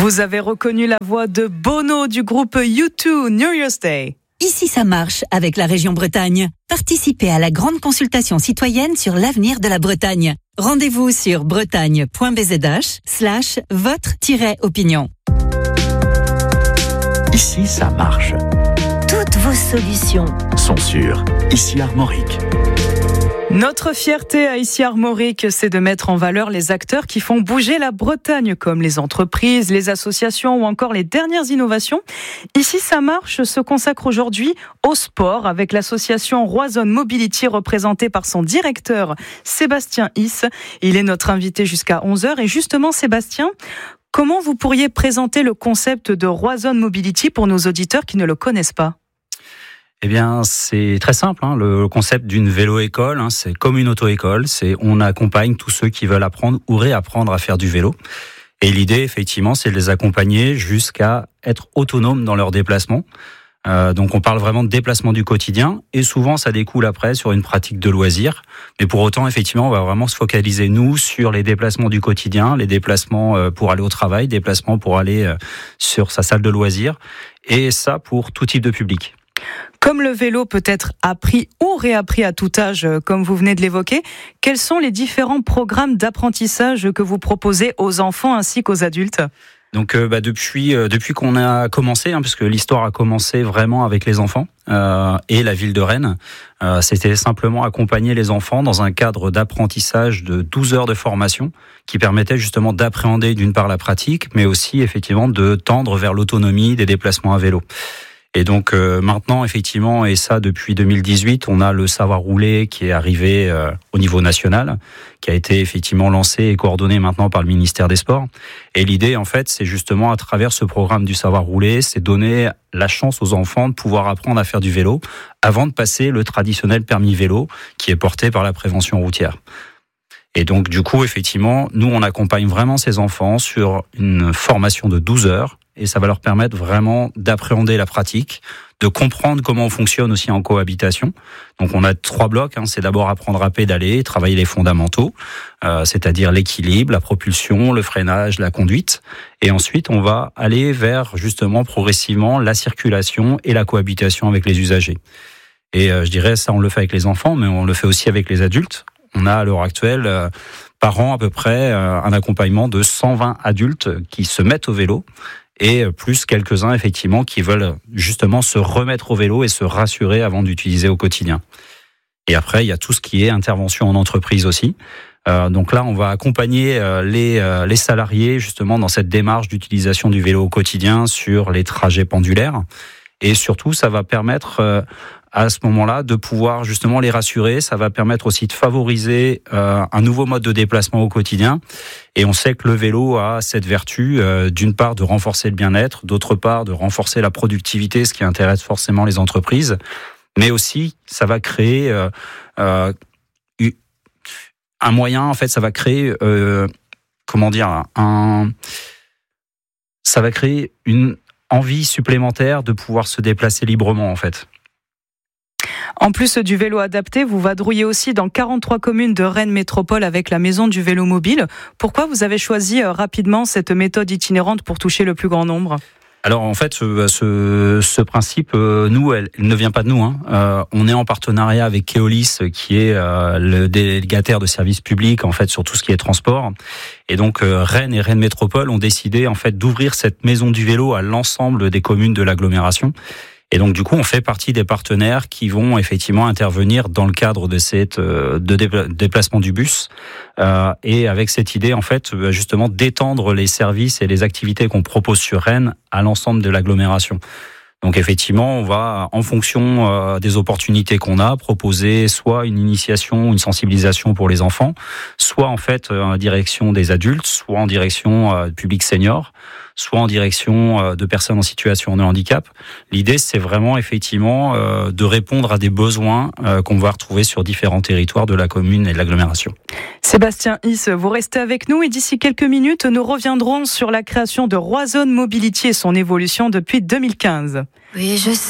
Vous avez reconnu la voix de Bono du groupe U2, New Year's Day. Ici ça marche avec la région Bretagne. Participez à la grande consultation citoyenne sur l'avenir de la Bretagne. Rendez-vous sur bretagne.bzh/votre-opinion. Ici ça marche. Toutes vos solutions Sont sur Ici Armorique. Notre fierté à Ici Armorique, c'est de mettre en valeur les acteurs qui font bouger la Bretagne, comme les entreprises, les associations ou encore les dernières innovations. Ici ça marche se consacre aujourd'hui au sport avec l'association Roison Mobility représentée par son directeur Sébastien Is. Il est notre invité jusqu'à 11h et justement Sébastien, comment vous pourriez présenter le concept de Roison Mobility pour nos auditeurs qui ne le connaissent pas ? Eh bien, c'est très simple. Le concept d'une vélo-école, c'est comme une auto-école. On accompagne tous ceux qui veulent apprendre ou réapprendre à faire du vélo. Et l'idée, effectivement, c'est de les accompagner jusqu'à être autonomes dans leurs déplacements. Donc, on parle vraiment de déplacement du quotidien. Et souvent, ça découle après sur une pratique de loisir. Mais pour autant, effectivement, on va vraiment se focaliser, nous, sur les déplacements du quotidien, les déplacements pour aller au travail, déplacements pour aller sur sa salle de loisirs. Et ça, pour tout type de public. Comme le vélo peut être appris ou réappris à tout âge, comme vous venez de l'évoquer, quels sont les différents programmes d'apprentissage que vous proposez aux enfants ainsi qu'aux adultes ? Donc depuis qu'on a commencé, parce que l'histoire a commencé vraiment avec les enfants et la ville de Rennes, c'était simplement accompagner les enfants dans un cadre d'apprentissage de 12 heures de formation qui permettait justement d'appréhender d'une part la pratique, mais aussi effectivement de tendre vers l'autonomie des déplacements à vélo. Et donc maintenant, effectivement, et ça depuis 2018, on a le savoir rouler qui est arrivé au niveau national, qui a été effectivement lancé et coordonné maintenant par le ministère des Sports. Et l'idée, en fait, c'est justement à travers ce programme du savoir rouler, c'est donner la chance aux enfants de pouvoir apprendre à faire du vélo avant de passer le traditionnel permis vélo qui est porté par la prévention routière. Et donc, du coup, effectivement, nous, on accompagne vraiment ces enfants sur une formation de 12 heures et ça va leur permettre vraiment d'appréhender la pratique, de comprendre comment on fonctionne aussi en cohabitation. Donc, on a 3 blocs. C'est d'abord apprendre à pédaler, travailler les fondamentaux, c'est-à-dire l'équilibre, la propulsion, le freinage, la conduite. Et ensuite, on va aller vers, justement, progressivement, la circulation et la cohabitation avec les usagers. Et je dirais, ça, on le fait avec les enfants, mais on le fait aussi avec les adultes. On a à l'heure actuelle, par an à peu près, un accompagnement de 120 adultes qui se mettent au vélo et plus quelques-uns effectivement qui veulent justement se remettre au vélo et se rassurer avant d'utiliser au quotidien. Et après, il y a tout ce qui est intervention en entreprise aussi. Donc là, on va accompagner les salariés justement dans cette démarche d'utilisation du vélo au quotidien sur les trajets pendulaires. Et surtout, ça va permettre à ce moment-là de pouvoir justement les rassurer. Ça va permettre aussi de favoriser un nouveau mode de déplacement au quotidien. Et on sait que le vélo a cette vertu, d'une part, de renforcer le bien-être, d'autre part, de renforcer la productivité, ce qui intéresse forcément les entreprises. Mais aussi, ça va créer un moyen, en fait, ça va créer, ça va créer une envie supplémentaire de pouvoir se déplacer librement, en fait. En plus du vélo adapté, vous vadrouillez aussi dans 43 communes de Rennes Métropole avec la Maison du Vélo Mobile. Pourquoi vous avez choisi rapidement cette méthode itinérante pour toucher le plus grand nombre ? Alors en fait, ce principe, nous, il ne vient pas de nous. On est en partenariat avec Keolis, qui est le délégataire de services publics en fait sur tout ce qui est transport. Et donc Rennes et Rennes Métropole ont décidé en fait d'ouvrir cette maison du vélo à l'ensemble des communes de l'agglomération. Et donc du coup, on fait partie des partenaires qui vont effectivement intervenir dans le cadre de cette déplacement du bus et avec cette idée en fait justement d'étendre les services et les activités qu'on propose sur Rennes à l'ensemble de l'agglomération. Donc effectivement, on va, en fonction des opportunités qu'on a, proposer soit une initiation, une sensibilisation pour les enfants, soit en fait en direction des adultes, soit en direction du public senior, soit en direction de personnes en situation de handicap. L'idée, c'est vraiment effectivement de répondre à des besoins qu'on va retrouver sur différents territoires de la commune et de l'agglomération. Sébastien Is, vous restez avec nous et d'ici quelques minutes, nous reviendrons sur la création de Roison Mobility et son évolution depuis 2015. Oui, je sais.